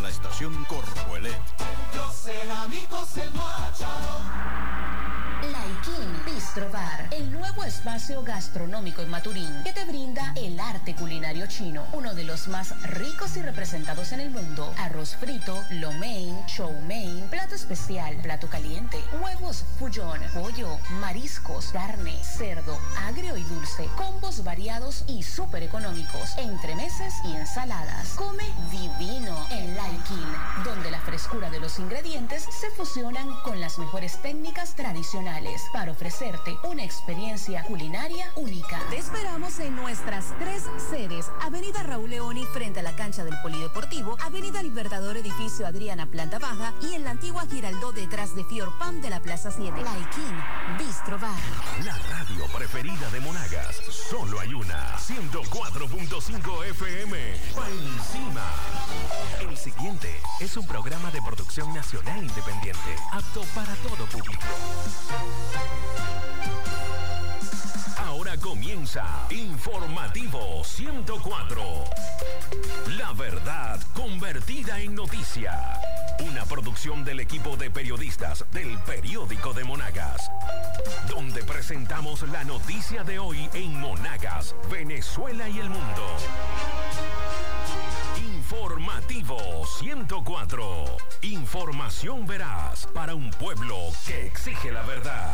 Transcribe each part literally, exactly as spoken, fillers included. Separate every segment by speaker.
Speaker 1: la estación Corpoelet.
Speaker 2: Yo sé amigos el
Speaker 3: Laikin Bistro Bar, el nuevo espacio gastronómico en Maturín que te brinda el arte culinario chino, uno de los más ricos y representados en el mundo. Arroz frito, lo mein, chow mein, plato especial, plato caliente, huevos fullón, pollo, mariscos, carne, cerdo, agrio y dulce, combos variados y súper económicos, entremeses y ensaladas. Come divino en Laikin, donde la frescura de los ingredientes se fusionan con las mejores técnicas tradicionales para ofrecerte una experiencia culinaria única.
Speaker 4: Te esperamos en nuestras tres sedes: Avenida Raúl Leoni frente a la cancha del Polideportivo, Avenida Libertador edificio Adriana planta baja y en la antigua Giraldó detrás de Fiorpam de la Plaza siete. Laikin Bistro Bar.
Speaker 5: La radio preferida de Monagas, solo hay una. ciento cuatro punto cinco F M. Pa' encima. El siguiente es un programa de producción nacional independiente, apto para todo público. Ahora comienza Informativo ciento cuatro. La verdad convertida en noticia. Una producción del equipo de periodistas del Periódico de Monagas, donde presentamos la noticia de hoy en Monagas, Venezuela y el mundo. Informativo ciento cuatro. Información veraz para un pueblo que exige la verdad.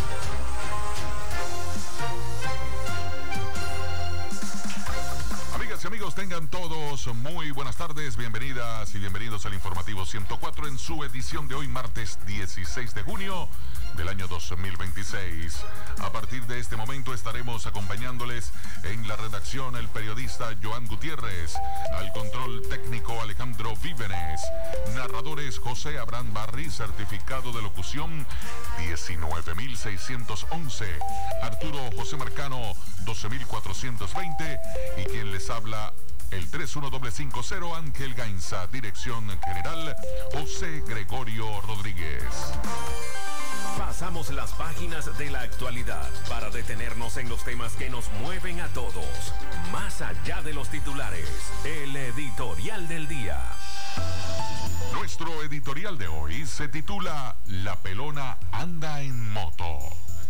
Speaker 6: Amigas y amigos, tengan todos muy buenas tardes, bienvenidas y bienvenidos al Informativo ciento cuatro en su edición de hoy, martes dieciséis de junio del año dos mil veintiséis. A partir de este momento estaremos acompañándoles en la redacción el periodista Joan Gutiérrez, al control técnico Alejandro Vívenes, narradores José Abraham Barri, certificado de locución diecinueve mil seiscientos once, Arturo José Marcano doce mil cuatrocientos veinte y quien les habla el tres uno cinco cinco cero, Ángel Gainza. Dirección general José Gregorio Rodríguez.
Speaker 5: Pasamos las páginas de la actualidad para detenernos en los temas que nos mueven a todos. Más allá de los titulares, el editorial del día.
Speaker 6: Nuestro editorial de hoy se titula La pelona anda en moto.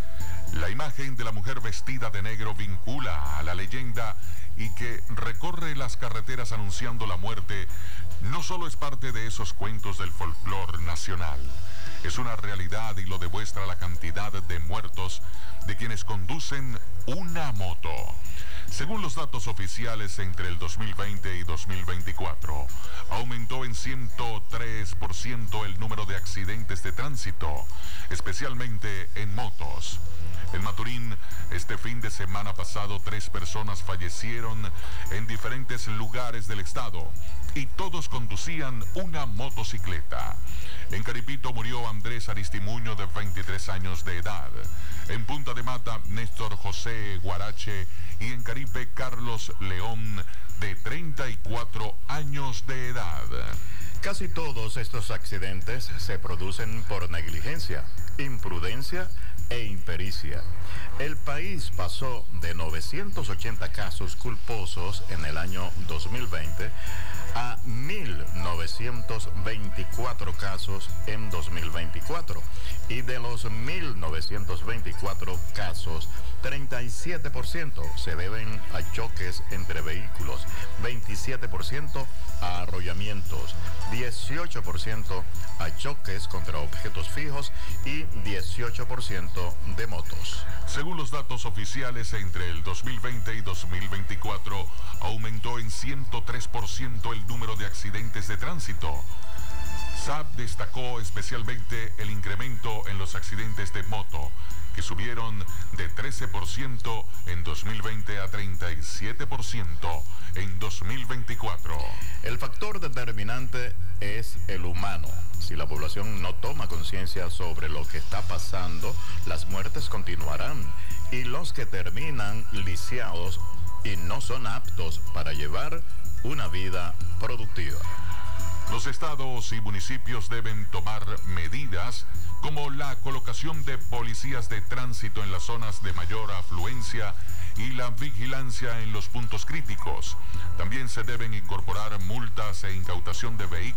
Speaker 6: La imagen de la mujer vestida de negro vincula a la leyenda y que recorre las carreteras anunciando la muerte no solo es parte de esos cuentos del folclore nacional. Es una realidad y lo demuestra la cantidad de muertos de quienes conducen una moto. Según los datos oficiales, entre el dos mil veinte y dos mil veinticuatro, aumentó en ciento tres por ciento el número de accidentes de tránsito, especialmente en motos. En Maturín, este fin de semana pasado, tres personas fallecieron en diferentes lugares del estado y todos conducían una motocicleta. En Caripito murió Andrés Aristimuño, de veintitrés años de edad. En Punta de Mata, Néstor José Guarache. Y en Caripe, Carlos León, de treinta y cuatro años de edad.
Speaker 7: Casi todos estos accidentes se producen por negligencia, imprudencia e impericia. El país pasó de novecientos ochenta casos culposos en el año dos mil veinte a mil novecientos veinticuatro casos en dos mil veinticuatro. Y de los mil novecientos veinticuatro casos, treinta y siete por ciento se deben a choques entre vehículos, veintisiete por ciento a arrollamientos, dieciocho por ciento a choques contra objetos fijos y dieciocho por ciento de motos.
Speaker 6: Según los datos oficiales, entre el dos mil veinte y dos mil veinticuatro aumentó en ciento tres por ciento el número de accidentes de tránsito. S A P destacó especialmente el incremento en los accidentes de moto, que subieron de trece por ciento en dos mil veinte a treinta y siete por ciento en dos mil veinticuatro.
Speaker 7: El factor determinante es el humano. Si la población no toma conciencia sobre lo que está pasando, las muertes continuarán y los que terminan lisiados y no son aptos para llevar una vida productiva.
Speaker 6: Los estados y municipios deben tomar medidas como la colocación de policías de tránsito en las zonas de mayor afluencia y la vigilancia en los puntos críticos. También se deben incorporar multas e incautación de vehículos